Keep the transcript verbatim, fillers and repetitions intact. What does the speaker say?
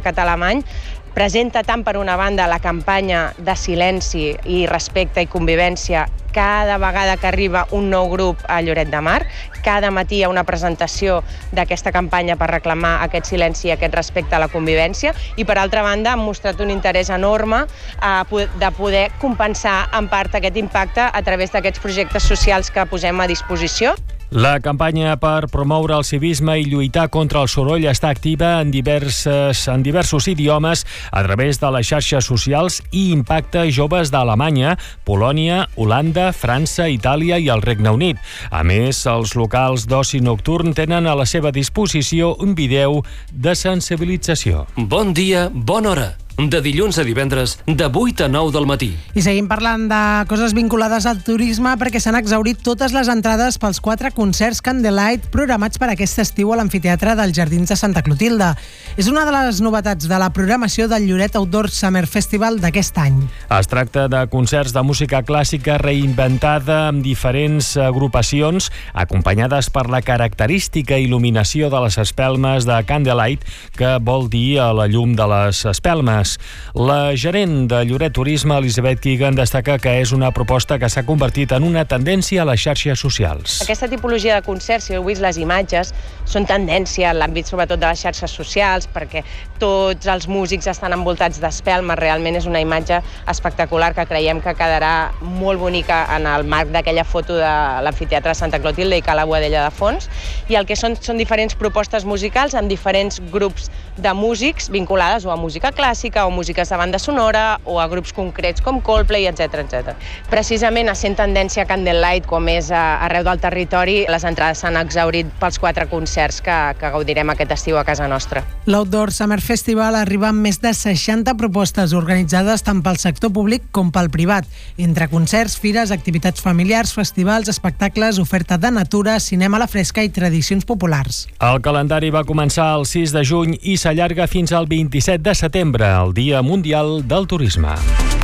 Catalamany presenta tant per una banda la campanya de silenci i respecte i convivència cada vegada que arriba un nou grup a Lloret de Mar. Cada matí hi ha una presentació d'aquesta campanya per reclamar aquest silenci i aquest respecte a la convivència i, per altra banda, han mostrat un interès enorme eh, de poder compensar en part aquest impacte a través d'aquests projectes socials que posem a disposició. La campanya per promoure el civisme i lluitar contra el soroll està activa en, diverses, en diversos idiomes a través de les xarxes socials i impacta joves d'Alemanya, Polònia, Holanda, França, Itàlia i el Regne Unit. A més, els locals d'oci nocturn tenen a la seva disposició un vídeo de sensibilització. Bon dia, bona hora. De dilluns a divendres, de vuit a nou del matí. I seguim parlant de coses vinculades al turisme perquè s'han exhaurit totes les entrades pels quatre concerts Candlelight programats per aquest estiu a l'amfiteatre dels Jardins de Santa Clotilde. És una de les novetats de la programació del Lloret Outdoor Summer Festival d'aquest any. Es tracta de concerts de música clàssica reinventada amb diferents agrupacions, acompanyades per la característica il·luminació de les espelmes de Candlelight, que vol dir a la llum de les espelmes. La gerent de Lloret Turisme, Elisabet Keegan, destaca que és una proposta que s'ha convertit en una tendència a les xarxes socials. Aquesta tipologia de concerts, si heu vist les imatges, són tendència en l'àmbit sobretot de les xarxes socials, perquè tots els músics estan envoltats d'espelmes. Realment és una imatge espectacular que creiem que quedarà molt bonica en el marc d'aquella foto de l'amfiteatre de Santa Clotilde i Cala Boadella de fons. I el que són són diferents propostes musicals amb diferents grups de músics vinculades o a música clàssica o músiques de banda sonora o a grups concrets com Coldplay, etcètera, etcètera. Precisament, essent tendència Candlelight, com és arreu del territori, les entrades s'han exhaurit pels quatre concerts que, que gaudirem aquest estiu a casa nostra. L'Outdoor Summer Festival arriba amb més de seixanta propostes organitzades tant pel sector públic com pel privat, entre concerts, fires, activitats familiars, festivals, espectacles, oferta de natura, cinema a la fresca i tradicions populars. El calendari va començar el sis de juny i s'allarga fins al vint-i-set de setembre, el Dia Mundial del Turisme.